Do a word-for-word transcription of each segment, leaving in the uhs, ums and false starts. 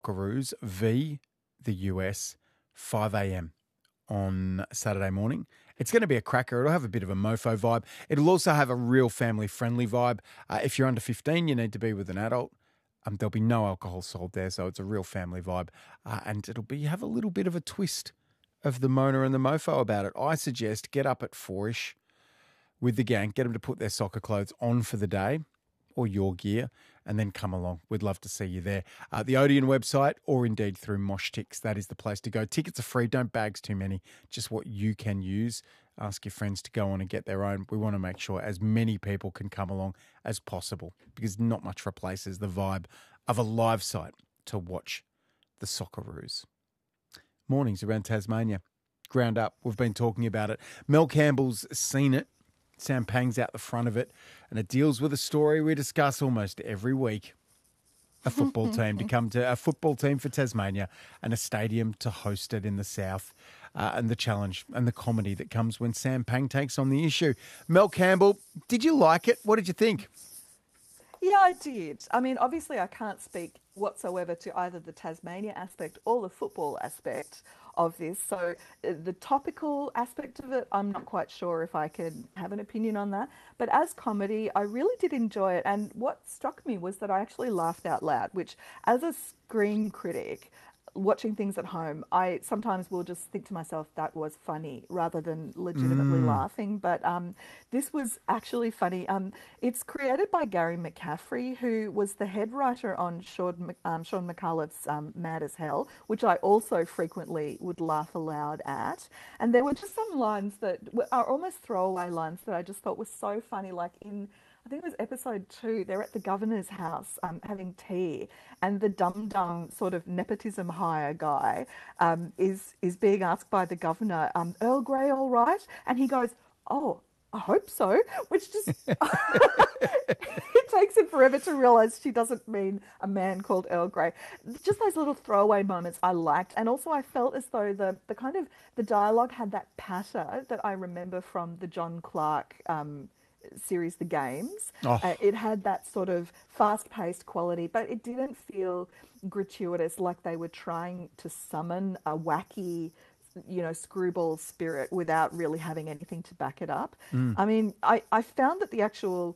Socceroos v the U S, five a.m. on Saturday morning. It's going to be a cracker. It'll have a bit of a mofo vibe. It'll also have a real family-friendly vibe. Uh, if you're under fifteen, you need to be with an adult. Um, there'll be no alcohol sold there, so it's a real family vibe. Uh, and it'll be have a little bit of a twist of the Mona and the mofo about it. I suggest get up at four-ish with the gang, get them to put their soccer clothes on for the day or your gear, and then come along. We'd love to see you there. Uh, the Odeon website or indeed through Mosh Tix, that is the place to go. Tickets are free. Don't bags too many, just what you can use. Ask your friends to go on and get their own. We want to make sure as many people can come along as possible because not much replaces the vibe of a live site to watch the Socceroos. Mornings around Tasmania. Ground up. We've been talking about it. Mel Campbell's seen it. Sam Pang's out the front of it, and it deals with a story we discuss almost every week. A football team to come to, a football team for Tasmania and a stadium to host it in the south, uh, and the challenge and the comedy that comes when Sam Pang takes on the issue. Mel Campbell, did you like it? What did you think? Yeah, I did. I mean, obviously I can't speak whatsoever to either the Tasmania aspect or the football aspect of this. So uh, the topical aspect of it, I'm not quite sure if I can have an opinion on that. But as comedy, I really did enjoy it. And what struck me was that I actually laughed out loud, which as a screen critic, watching things at home, I sometimes will just think to myself that was funny rather than legitimately Mm. laughing. But um, this was actually funny. Um, it's created by Gary McCaffrey, who was the head writer on Sean, um, Sean McAuliffe's um, Mad as Hell, which I also frequently would laugh aloud at. And there were just some lines that were, are almost throwaway lines that I just thought were so funny, like in I think it was episode two. They're at the governor's house um, having tea, and the dum dum sort of nepotism hire guy um, is is being asked by the governor, um, Earl Grey, all right? And he goes, "Oh, I hope so," which just it takes him forever to realise she doesn't mean a man called Earl Grey. Just those little throwaway moments I liked, and also I felt as though the the kind of the dialogue had that patter that I remember from the John Clark Um, series The Games. Oh. Uh, it had that sort of fast-paced quality, but it didn't feel gratuitous like they were trying to summon a wacky, you know, screwball spirit without really having anything to back it up. Mm. I mean, I, I found that the actual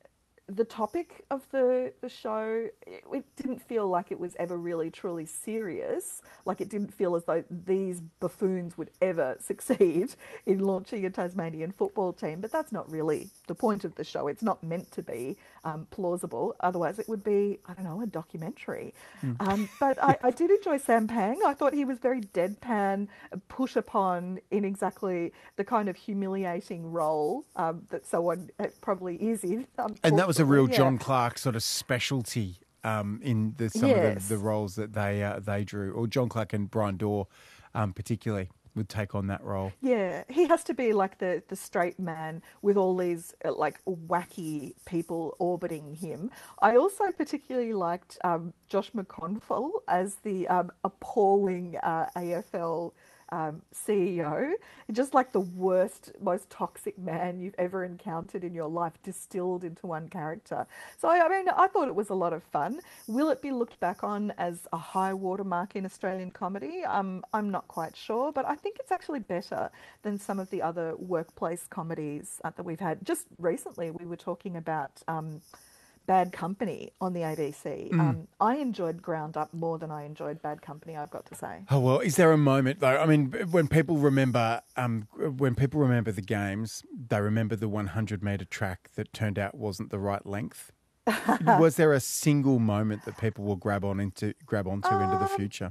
the topic of the, the show, it, it didn't feel like it was ever really truly serious. Like it didn't feel as though these buffoons would ever succeed in launching a Tasmanian football team. But that's not really the point of the show. It's not meant to be um, plausible. Otherwise it would be, I don't know, a documentary. Mm. Um, but I, I did enjoy Sam Pang. I thought he was very deadpan, push upon in exactly the kind of humiliating role um, that someone probably is in. And that was a real yeah. John Clark sort of specialty um, in the, some Yes. of the, the roles that they uh, they drew, or John Clark and Brian Dorr um, particularly would take on that role. Yeah, he has to be like the, the straight man with all these uh, like wacky people orbiting him. I also particularly liked um, Josh McConville as the um, appalling uh, A F L Um, C E O, just like the worst, most toxic man you've ever encountered in your life, distilled into one character. So, I mean, I thought it was a lot of fun. Will it be looked back on as a high watermark in Australian comedy? Um, I'm not quite sure, but I think it's actually better than some of the other workplace comedies uh, that we've had. Just recently, we were talking about Um, Bad Company on the A B C. Mm. Um, I enjoyed Ground Up more than I enjoyed Bad Company, I've got to say. Oh well, is there a moment though? I mean, when people remember, um, when people remember the games, they remember the one hundred meter track that turned out wasn't the right length. Was there a single moment that people will grab on into grab onto um, into the future?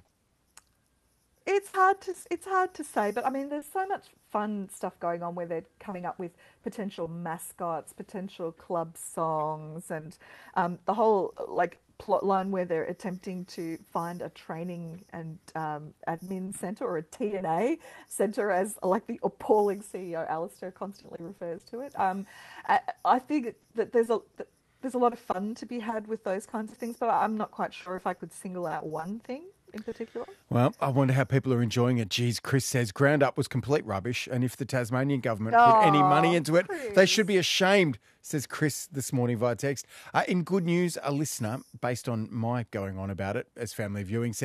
It's hard to it's hard to say, but I mean, there's so much fun stuff going on where they're coming up with potential mascots, potential club songs, and um, the whole like plot line where they're attempting to find a training and um, admin centre or a T N A centre, as like the appalling C E O Alistair constantly refers to it. Um, I, I think that there's a there's a lot of fun to be had with those kinds of things, but I'm not quite sure if I could single out one thing. in particular? Well, I wonder how people are enjoying it. Geez, Chris says ground up was complete rubbish, and if the Tasmanian government put any money Oh, into it, they Chris. should be ashamed, says Chris this morning via text. Uh, in good news, a listener, based on my going on about it as family viewing, said,